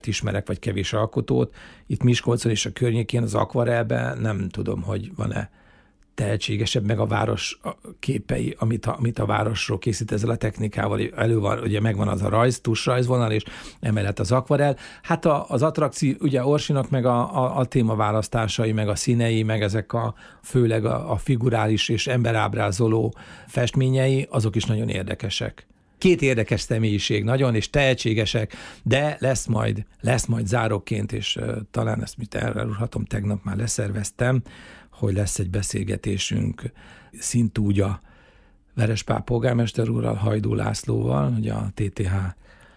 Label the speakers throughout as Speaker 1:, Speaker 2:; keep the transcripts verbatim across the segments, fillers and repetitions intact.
Speaker 1: ismerek, vagy kevés alkotót. Itt Miskolcon és a környékén az akvarelben nem tudom, hogy van-e tehetségesebb, meg a város képei, amit a, amit a városról készít ezzel a technikával. Elő van, ugye megvan az a rajz, tusrajzvonal, és emellett az akvarel. Hát a, az attrakció, ugye Orsinak meg a, a, a témaválasztásai, meg a színei, meg ezek a főleg a, a figurális és emberábrázoló festményei, azok is nagyon érdekesek. Két érdekes személyiség, nagyon, és tehetségesek, de lesz majd, lesz majd záróként, és uh, talán ezt mit elrúghatom, tegnap már leszerveztem, hogy lesz egy beszélgetésünk szintúgy a Verespál polgármester úrral, Hajdú Lászlóval, ugye a té té há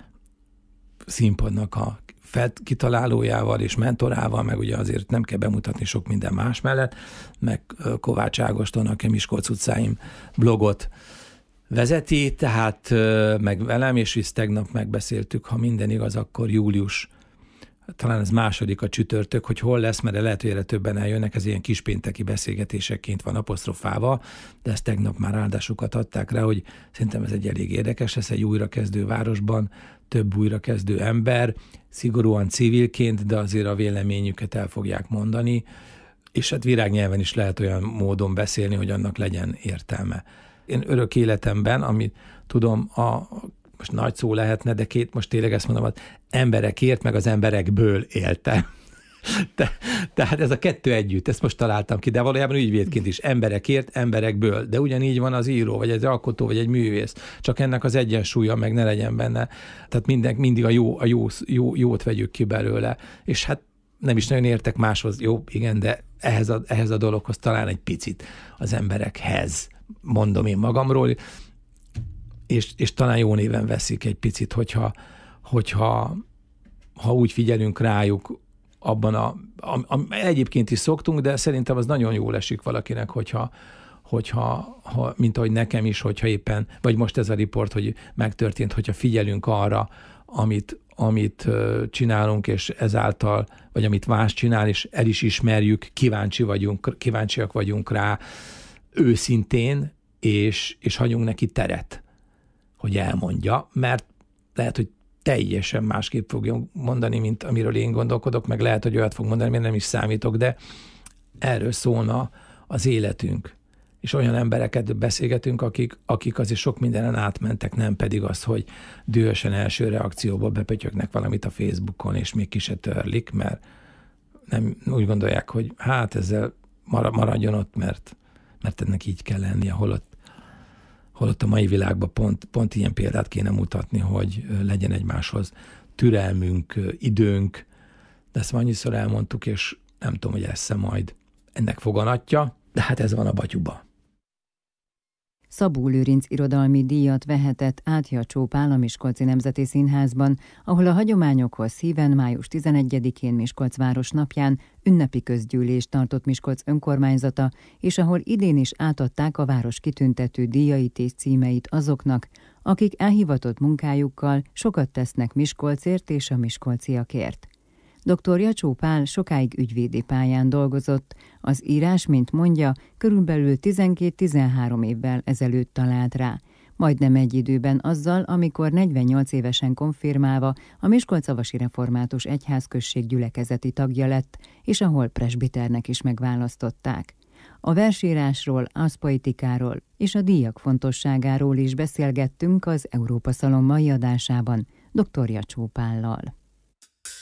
Speaker 1: színpadnak a kitalálójával és mentorával, meg ugye azért nem kell bemutatni sok minden más mellett, meg Kovács Ágoston, aki Miskolc utcáim blogot vezeti, tehát meg velem, és is tegnap megbeszéltük, ha minden igaz, akkor július, talán ez második a csütörtök, hogy hol lesz, mert lehet, hogy erre többen eljönnek, ez ilyen kispénteki beszélgetéseként van apostrofálva, de ezt tegnap már áldásukat adták rá, hogy szerintem ez egy elég érdekes, ez egy újrakezdő városban, több újrakezdő ember, szigorúan civilként, de azért a véleményüket el fogják mondani, és hát virágnyelven is lehet olyan módon beszélni, hogy annak legyen értelme. Én örök életemben, amit tudom, a, most nagy szó lehetne, de két, most tényleg ezt mondom, az emberekért, meg az emberekből éltem. Te, tehát ez a kettő együtt, ezt most találtam ki, de valójában ügyvédként is emberekért, emberekből, de ugyanígy van az író, vagy egy alkotó, vagy egy művész, csak ennek az egyensúlya meg ne legyen benne. Tehát minden, mindig a, jó, a jó, jó, jót vegyük ki belőle, és hát nem is nagyon értek máshoz, jó, igen, de ehhez a, ehhez a dologhoz talán egy picit az emberekhez, mondom én magamról, és, és talán jó néven veszik egy picit, hogyha, hogyha ha úgy figyelünk rájuk, abban a, a, a, egyébként is szoktunk, de szerintem az nagyon jól esik valakinek, hogyha, hogyha ha, mint ahogy nekem is, hogyha éppen, vagy most ez a riport, hogy megtörtént, hogyha figyelünk arra, amit, amit csinálunk, és ezáltal, vagy amit más csinál, és el is ismerjük, kíváncsi vagyunk, kíváncsiak vagyunk rá őszintén, és, és hagyunk neki teret, hogy elmondja, mert lehet, hogy teljesen másképp fogjon mondani, mint amiről én gondolkodok, meg lehet, hogy olyat fog mondani, mert nem is számítok, de erről szólna az életünk. És olyan embereket beszélgetünk, akik, akik azért sok mindenen átmentek, nem pedig az, hogy dühösen első reakcióból bepötyöknek valamit a Facebookon, és még ki se törlik, mert nem úgy gondolják, hogy hát ezzel maradjon ott, mert, mert ennek így kell lennie, holott holott a mai világban pont, pont ilyen példát kéne mutatni, hogy legyen egymáshoz türelmünk, időnk, de ezt annyiszor elmondtuk, és nem tudom, hogy lesz-e majd ennek foganatja, de hát ez van a batyuba.
Speaker 2: Szabó Lőrinc irodalmi díjat vehetett Áthia Pál a Miskolci Nemzeti Színházban, ahol a hagyományokhoz híven május tizenegyedikén Miskolc város napján ünnepi közgyűlést tartott Miskolc önkormányzata, és ahol idén is átadták a város kitüntető díjait és címeit azoknak, akik elhivatott munkájukkal sokat tesznek Miskolcért és a miskolciakért. doktor Jacsó Pál sokáig ügyvédi pályán dolgozott, az írás, mint mondja, körülbelül tizenkét-tizenhárom évvel ezelőtt talált rá, majdnem egy időben azzal, amikor negyvennyolc évesen konfirmálva a Miskolcavasi Református Egyházközség gyülekezeti tagja lett, és ahol presbiternek is megválasztották. A versírásról, az poetikáról és a díjak fontosságáról is beszélgettünk az Európa Szalon mai adásában doktor Jacsó Pállal.